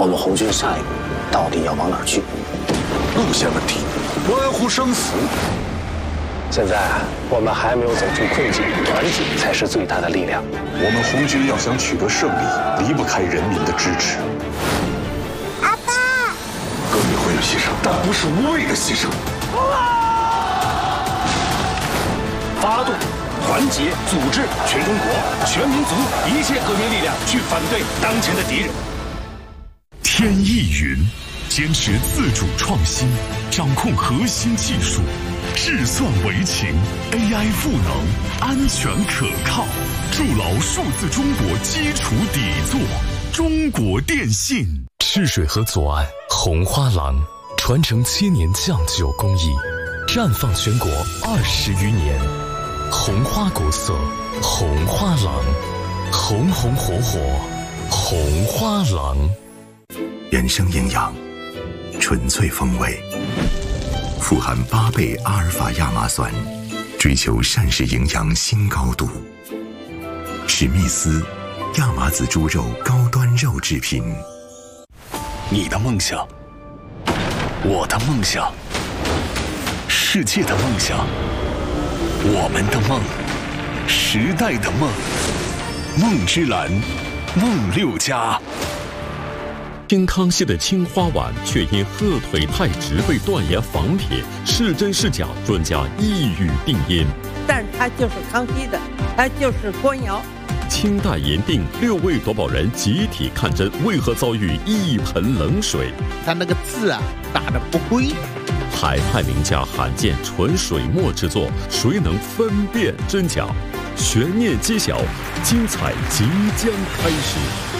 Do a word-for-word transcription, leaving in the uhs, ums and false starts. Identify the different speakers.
Speaker 1: 我们红军下一步到底要往哪儿去？
Speaker 2: 路线问题，关乎生死。
Speaker 1: 现在我们还没有走出困境，团结才是最大的力量。
Speaker 2: 我们红军要想取得胜利，离不开人民的支持。
Speaker 3: 阿爸，
Speaker 2: 革命会有牺牲，但不是无谓的牺牲。
Speaker 4: 发动、团结、组织全中国、全民族一切革命力量，去反对当前的敌人。
Speaker 5: 天意云，坚持自主创新，掌控核心技术，智算为情 ，A I 赋能，安全可靠，筑牢数字中国基础底座。中国电信。
Speaker 6: 赤水河左岸红花廊，传承千年酱酒工艺，绽放全国二十余年。红花国色，红花廊，红红火火，红花廊。
Speaker 7: 原生营养，纯粹风味，富含八倍阿尔法亚麻酸，追求膳食营养新高度。史密斯亚麻籽猪肉高端肉制品。
Speaker 5: 你的梦想，我的梦想，世界的梦想，我们的梦，时代的梦，梦之蓝，梦六家。
Speaker 8: 清康熙的青花碗却因鹤腿太直被断言仿品，是真是假，专家一语定音。
Speaker 9: 但是它就是康熙的，它就是官窑。
Speaker 8: 清代银锭，六位夺宝人集体看真，为何遭遇一盆冷水？
Speaker 10: 他那个字啊，打得不规。
Speaker 8: 海派名家罕见纯水墨制作，谁能分辨真假？悬念揭晓，精彩即将开始。